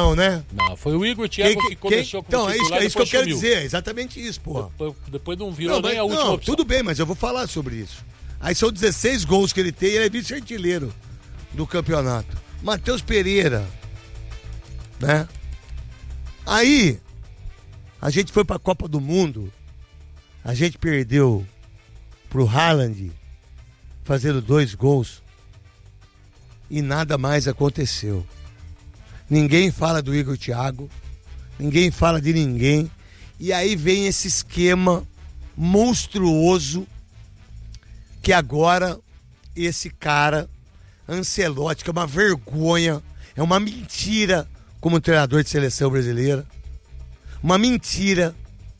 Não, né? Não, foi o Igor Thiago que começou com o titular. Então, é isso que eu quero sumiu. dizer, exatamente isso, porra. Depois não virou nem a última não, opção. tudo bem, mas eu vou falar sobre isso. Aí são 16 gols que ele tem e ele é vice-artilheiro do campeonato. Matheus Pereira, né? Aí, a gente foi pra Copa do Mundo, a gente perdeu pro Haaland, fazendo 2 gols, e nada mais aconteceu. Ninguém fala do Igor Thiago, ninguém fala de ninguém, e aí vem esse esquema monstruoso que agora esse cara, Ancelotti, que é uma vergonha, é uma mentira como treinador de seleção brasileira, uma mentira.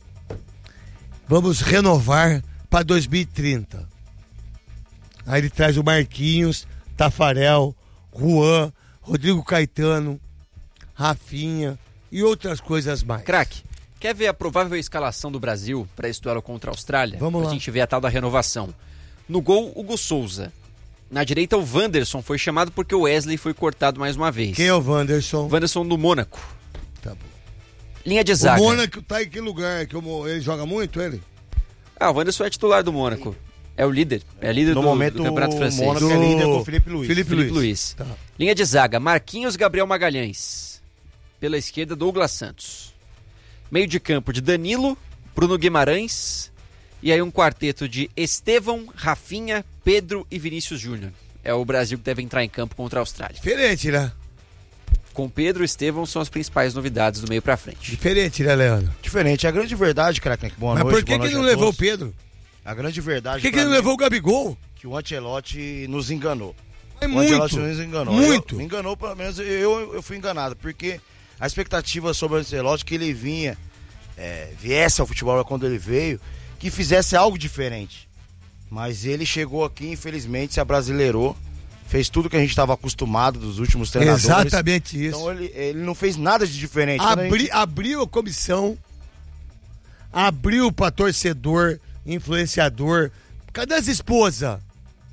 Vamos renovar para 2030. Aí ele traz o Marquinhos, Tafarel, Juan, Rodrigo Caetano, Rafinha e outras coisas mais. Craque, quer ver a provável escalação do Brasil para esse duelo contra a Austrália? Vamos lá. A gente vê a tal da renovação. No gol, Hugo Souza. Na direita, o Wanderson foi chamado porque o Wesley foi cortado mais uma vez. Quem é o Wanderson? Wanderson do Mônaco. Tá bom. Linha de zaga. O Mônaco tá em que lugar? Ele joga muito, ele? O Wanderson é titular do Mônaco. É o líder. É líder no do momento, Campeonato Francês. O Mônaco é líder com o Felipe Luiz. Felipe Luiz. Tá. Linha de zaga, Marquinhos, Gabriel Magalhães. Pela esquerda, Douglas Santos. Meio de campo de Danilo, Bruno Guimarães. E aí um quarteto de Estevão, Rafinha, Pedro e Vinícius Júnior. É o Brasil que deve entrar em campo contra a Austrália. Diferente, né? Com Pedro e Estevão são as principais novidades do meio pra frente. Diferente, né, Leandro? Diferente. A grande verdade, craque, boa Mas noite. por que ele não levou o Pedro? A grande verdade. Por que ele não levou o Gabigol? Que o Ancelotti nos enganou. É O muito. Ancelotti nos enganou. Muito. Me enganou, pelo menos eu fui enganado. Porque a expectativa sobre o Ancelotti que ele viesse ao futebol quando ele veio, que fizesse algo diferente. Mas ele chegou aqui, infelizmente, se abrasileirou, fez tudo que a gente estava acostumado dos últimos treinadores. Exatamente isso. Então ele não fez nada de diferente. Abriu a comissão, abriu para torcedor, influenciador. Cadê as esposas?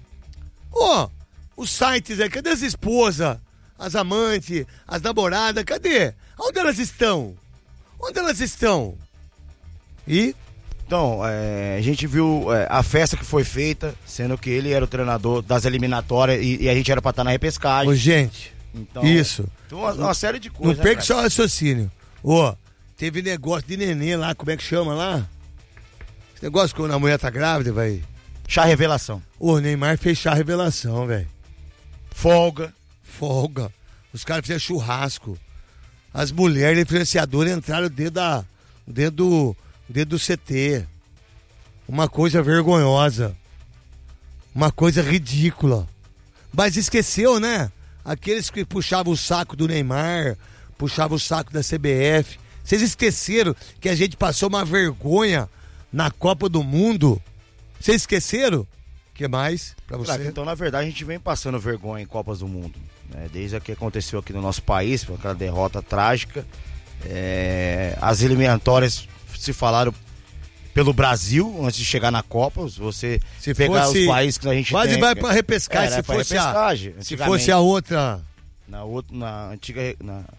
Os sites aí, cadê as esposas? As amantes, as namoradas, cadê? Onde elas estão? Onde elas estão? E... Então, a gente viu a festa que foi feita, sendo que ele era o treinador das eliminatórias e a gente era pra estar na repescagem. Ô, gente, então, isso. Uma série de coisas. Não perca seu raciocínio. Teve negócio de neném lá, como é que chama lá? Esse negócio quando a mulher tá grávida, vai. Chá revelação. O Neymar fez chá revelação, velho. Folga. Os caras fizeram churrasco. As mulheres influenciadoras entraram dentro do CT. Uma coisa vergonhosa. Uma coisa ridícula. Mas esqueceu, né? Aqueles que puxavam o saco do Neymar, puxavam o saco da CBF. Vocês esqueceram que a gente passou uma vergonha na Copa do Mundo? Vocês esqueceram? O que mais pra você? Então, na verdade, a gente vem passando vergonha em Copas do Mundo, né? Desde o que aconteceu aqui no nosso país, com aquela derrota trágica. As eliminatórias se falaram pelo Brasil antes de chegar na Copa. Se você pegar os países que a gente quase tem... vai pra repescagem, se fosse a outra... Na antiga...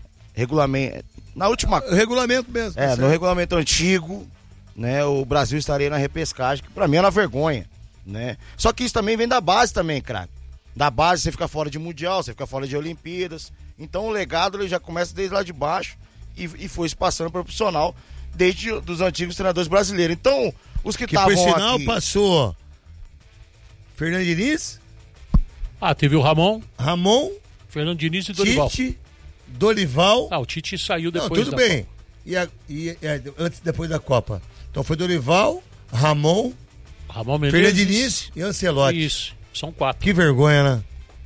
Na última... Regulamento mesmo. No regulamento antigo, né, o Brasil estaria na repescagem, que pra mim é uma vergonha, né? Só que isso também vem da base também, craque. Da base você fica fora de Mundial, você fica fora de Olimpíadas. Então o legado ele já começa desde lá de baixo e foi se passando para o profissional desde dos antigos treinadores brasileiros. Então, os que estavam aqui... por sinal passou Fernando Diniz? Teve o Ramon, Fernando Diniz e Dorival. Tite, Dorival... o Tite saiu depois tudo bem. Copa. Depois da Copa. Então foi Dorival, Ramon Menezes, Fernando Diniz e Ancelotti. Isso, são 4. Que vergonha, né?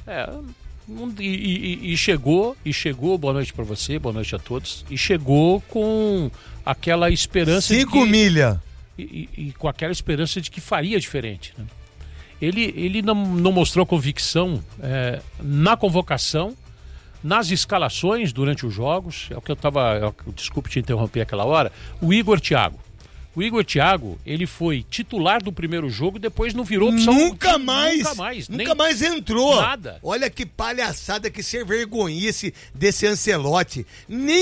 E chegou, boa noite pra você, boa noite a todos, e chegou com aquela esperança 5 milhas. E com aquela esperança de que faria diferente, né? Ele não mostrou convicção na convocação, nas escalações durante os jogos. É o que eu tava, desculpe te interromper aquela hora. O Igor Thiago, ele foi titular do primeiro jogo, depois não virou opção. Nunca mais entrou. Nada. Olha que palhaçada, que ser vergonhice desse Ancelotti. Nem